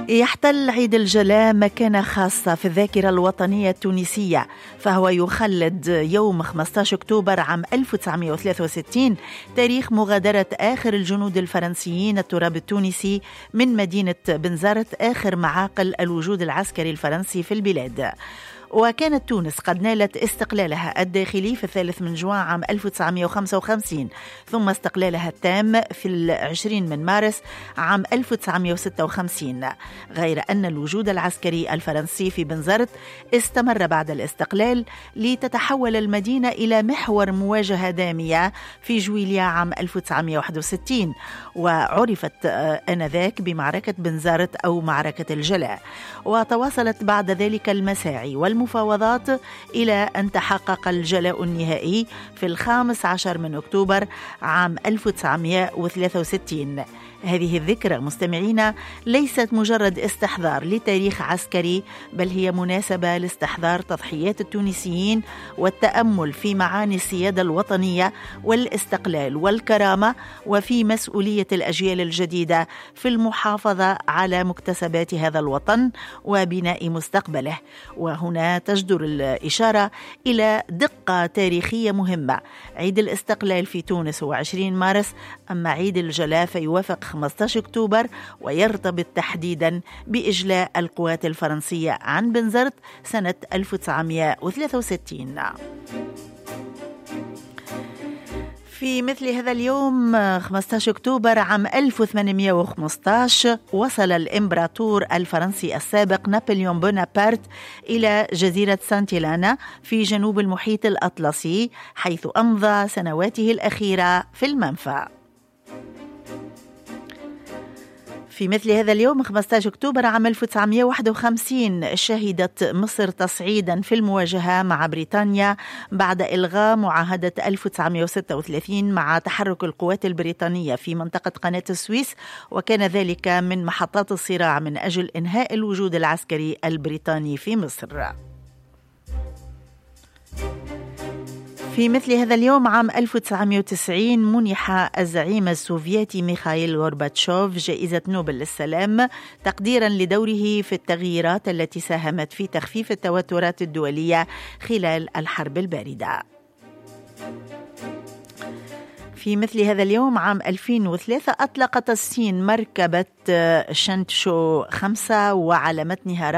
يحتل عيد الجلاء مكانة خاصة في الذاكرة الوطنية التونسية، فهو يخلد يوم 15 أكتوبر عام 1963 تاريخ مغادرة آخر الجنود الفرنسيين التراب التونسي من مدينة بنزرت، آخر معاقل الوجود العسكري الفرنسي في البلاد. وكانت تونس قد نالت استقلالها الداخلي في 3 من جوان عام 1955، ثم استقلالها التام في 20 من مارس عام 1956، غير أن الوجود العسكري الفرنسي في بنزرت استمر بعد الاستقلال لتتحول المدينة إلى محور مواجهة دامية في جويلية عام 1961، وعرفت آنذاك بمعركة بنزرت أو معركة الجلاء. وتواصلت بعد ذلك المساعي والمفاوضات إلى أن تحقق الجلاء النهائي في 15 من أكتوبر عام 1963. هذه الذكرى مستمعينا ليست مجرد استحضار لتاريخ عسكري، بل هي مناسبة لاستحضار تضحيات التونسيين والتأمل في معاني السيادة الوطنية والاستقلال والكرامة، وفي مسؤولية الأجيال الجديدة في المحافظة على مكتسبات هذا الوطن وبناء مستقبله. وهنا تجدر الإشارة إلى دقة تاريخية مهمة. عيد الاستقلال في تونس هو 20 مارس، أما عيد الجلاء فيوافق 15 أكتوبر، ويرتبط تحديدا بإجلاء القوات الفرنسية عن بنزرت سنة 1963. في مثل هذا اليوم 15 أكتوبر عام 1815 وصل الإمبراطور الفرنسي السابق نابليون بونابرت إلى جزيرة سانتيلانا في جنوب المحيط الأطلسي، حيث أمضى سنواته الأخيرة في المنفى. في مثل هذا اليوم 15 أكتوبر عام 1951 شهدت مصر تصعيدا في المواجهة مع بريطانيا بعد إلغاء معاهدة 1936 مع تحرك القوات البريطانية في منطقة قناة السويس، وكان ذلك من محطات الصراع من أجل إنهاء الوجود العسكري البريطاني في مصر. في مثل هذا اليوم عام 1990 منح الزعيم السوفيتي ميخائيل غورباتشوف جائزة نوبل للسلام تقديرا لدوره في التغييرات التي ساهمت في تخفيف التوترات الدولية خلال الحرب الباردة. في مثل هذا اليوم عام 2003 أطلقت الصين مركبة شانتشو 5 وعلى متنها